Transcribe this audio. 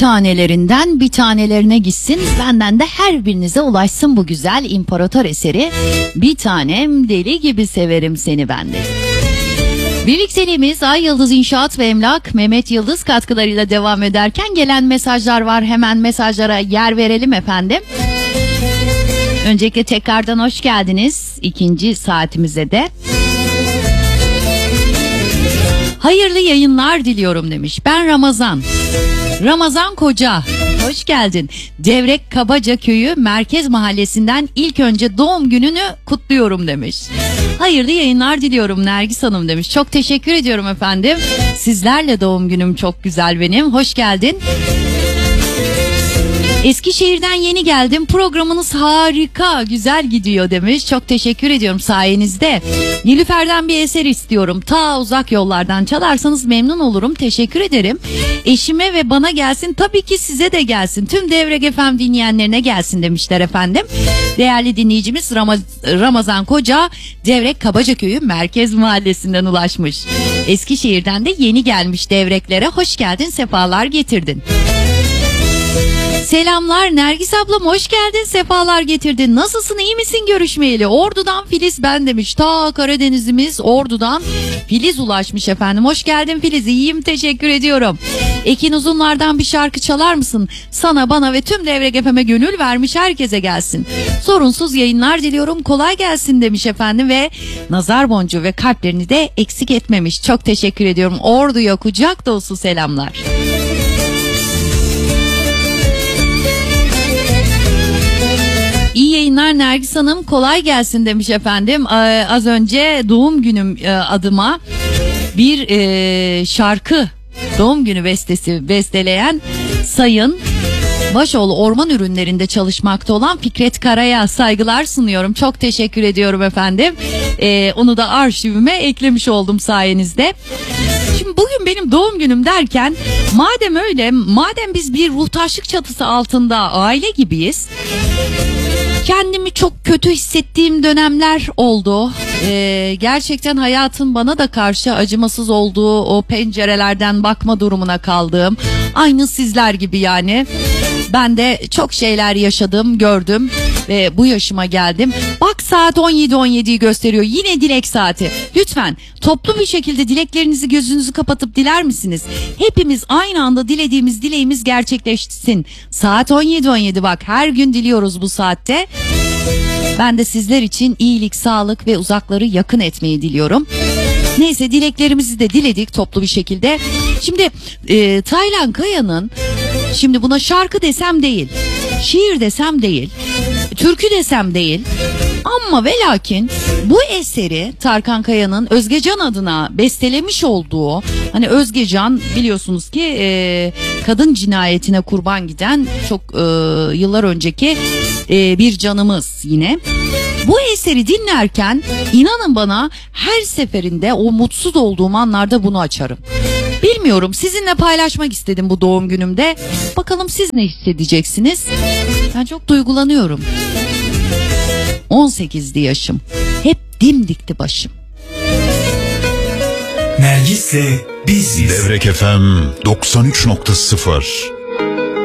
tanelerinden bir tanelerine gitsin. Benden de her birinize ulaşsın bu güzel imparator eseri. Bir tanem deli gibi severim seni bende. Birlikteliğimiz Ay Yıldız İnşaat ve Emlak Mehmet Yıldız katkılarıyla devam ederken gelen mesajlar var. Hemen mesajlara yer verelim efendim. Öncelikle tekrardan hoş geldiniz ikinci saatimize de. Hayırlı yayınlar diliyorum demiş. Ben Ramazan. Ramazan Koca. Hoş geldin. Devrek Kabaca Köyü Merkez Mahallesi'nden ilk önce doğum gününü kutluyorum demiş. Hayırlı yayınlar diliyorum Nergis Hanım demiş. Çok teşekkür ediyorum efendim. Sizlerle doğum günüm çok güzel benim. Hoş geldin. Eskişehir'den yeni geldim. Programınız harika, güzel gidiyor demiş. Çok teşekkür ediyorum sayenizde. Nilüfer'den bir eser istiyorum. Ta uzak yollardan çalarsanız memnun olurum. Teşekkür ederim. Eşime ve bana gelsin. Tabii ki size de gelsin. Tüm Devrek FM dinleyenlerine gelsin demişler efendim. Değerli dinleyicimiz Ramazan Koca Devrek Kabacaköy'ü Merkez Mahallesi'nden ulaşmış. Eskişehir'den de yeni gelmiş Devreklere. Hoş geldin, sefalar getirdin. Selamlar Nergis ablam, hoş geldin, sefalar getirdin. Nasılsın, iyi misin görüşmeyeli? Ordu'dan Filiz ben demiş. Ta Karadenizimiz Ordu'dan Filiz ulaşmış efendim. Hoş geldin Filiz, iyiyim teşekkür ediyorum. Ekin Uzunlar'dan bir şarkı çalar mısın? Sana, bana ve tüm Devrek FM'e gönül vermiş herkese gelsin. Sorunsuz yayınlar diliyorum, kolay gelsin demiş efendim ve nazar boncuğu ve kalplerini de eksik etmemiş. Çok teşekkür ediyorum. Ordu'ya kucak dolusu selamlar. İyi yayınlar Nergis Hanım, kolay gelsin demiş efendim. Az önce doğum günüm adıma bir şarkı, doğum günü bestesi besteleyen Sayın Başoğlu Orman Ürünlerinde çalışmakta olan Fikret Kara'ya saygılar sunuyorum. Çok teşekkür ediyorum efendim. Onu da arşivime eklemiş oldum sayenizde. Şimdi bugün benim doğum günüm derken madem öyle, madem biz bir ruhtaşlık çatısı altında aile gibiyiz, kendimi çok kötü hissettiğim dönemler oldu. Gerçekten hayatın bana da karşı acımasız olduğu o pencerelerden bakma durumuna kaldığım, aynı sizler gibi yani. Ben de çok şeyler yaşadım, gördüm ve bu yaşıma geldim. Bak saat 17:17'yi gösteriyor. Yine dilek saati. Lütfen toplu bir şekilde dileklerinizi gözünüzü kapatıp diler misiniz? Hepimiz aynı anda dilediğimiz dileğimiz gerçekleşsin. Saat 17:17 bak, her gün diliyoruz bu saatte. Ben de sizler için iyilik, sağlık ve uzakları yakın etmeyi diliyorum. Neyse, dileklerimizi de diledik toplu bir şekilde. Şimdi Taylan Kaya'nın, şimdi buna şarkı desem değil, şiir desem değil, türkü desem değil, ama ve lakin bu eseri Tarkan Kaya'nın Özgecan adına bestelemiş olduğu, hani Özgecan biliyorsunuz ki kadın cinayetine kurban giden çok yıllar önceki bir canımız yine. Bu eseri dinlerken inanın bana her seferinde o mutsuz olduğum anlarda bunu açarım. Bilmiyorum, sizinle paylaşmak istedim bu doğum günümde. Bakalım siz ne hissedeceksiniz? Ben çok duygulanıyorum. 18'di yaşım. Hep dimdikti başım. Nergis'le biz. Devrek FM 93.0